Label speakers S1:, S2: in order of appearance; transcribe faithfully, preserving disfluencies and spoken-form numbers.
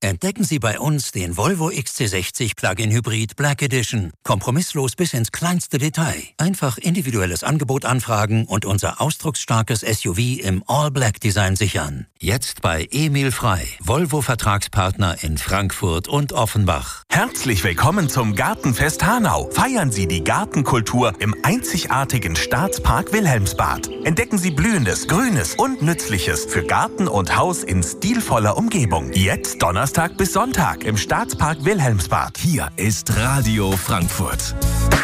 S1: Entdecken Sie bei uns den Volvo X C sechzig Plug-in Hybrid Black Edition. Kompromisslos bis ins kleinste Detail. Einfach individuelles Angebot anfragen und unser ausdrucksstarkes S U V im All-Black-Design sichern. Jetzt bei Emil Frei, Volvo-Vertragspartner in Frankfurt und Offenbach.
S2: Herzlich willkommen zum Gartenfest Hanau. Feiern Sie die Gartenkultur im einzigartigen Staatspark Wilhelmsbad. Entdecken Sie Blühendes, Grünes und Nützliches für Garten und Haus in stilvoller Umgebung. Jetzt Donnerstag bis Sonntag im Staatspark Wilhelmsbad.
S3: Hier ist Radio Frankfurt.